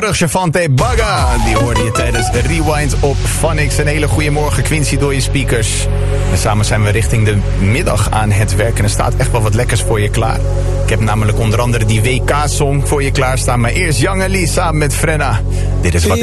terug, Chavante Baga. Die hoorde je tijdens Rewind op Phonics. Een hele goede morgen, Quincy, door je speakers. En samen zijn we richting de middag aan het werk. En er staat echt wel wat lekkers voor je klaar. Ik heb namelijk onder andere die WK-song voor je klaarstaan. Maar eerst Young Ali samen met Frenna. Dit is wat